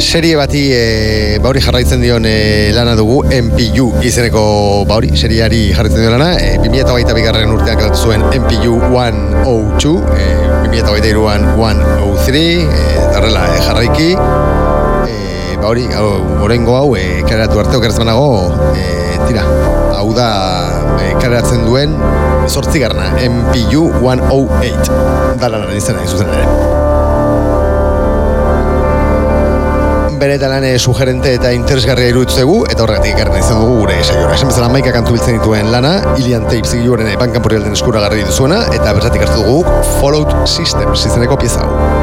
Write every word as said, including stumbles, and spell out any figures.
serie bati e, bauri jarraitzen dion e, lana dugu, M P U izeneko bauri, seriari jarraitzen dion lana, e, bi mila hogeita bigarren urtean kalatu zuen M P U cento dos, e, bi mila hogeita hiruan cento tres, e, eta horrela e, jarraiki, e, bauri, orengo hau, e, kareratu arte okerzmanago, e, tira, hau da e, kareratzen duen zortzigarna, M P U cento ocho, da lanaren izena, izuzen ere. Benetan lan sugerente eta interesgarria iruditzegu, eta horregatik ekarren izan dugu gure saiora. Esan bezala hamaika kantu biltzen dituen lana, Ilian Tapes zigiluaren bankanpuri alden eskuragarri duzuena, eta bertatik hartu dugu Fallout Systems izeneko pieza hau.